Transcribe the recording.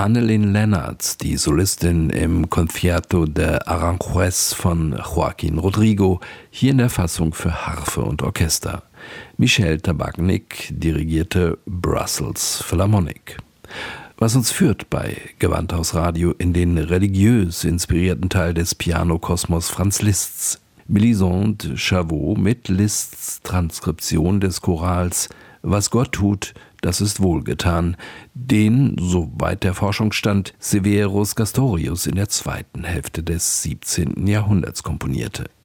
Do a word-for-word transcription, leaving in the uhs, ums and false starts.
Anne-Lynne Lennart, die Solistin im Concierto de Aranjuez von Joaquín Rodrigo, hier in der Fassung für Harfe und Orchester. Michel Tabachnik dirigierte Brussels Philharmonic. Was uns führt bei Gewandhaus Radio in den religiös inspirierten Teil des Piano-Kosmos Franz Liszt's. Mélisande Chavot mit Liszt's Transkription des Chorals »Was Gott tut, das ist wohlgetan«, den, soweit der Forschungsstand, Severus Castorius in der zweiten Hälfte des siebzehnten Jahrhunderts komponierte.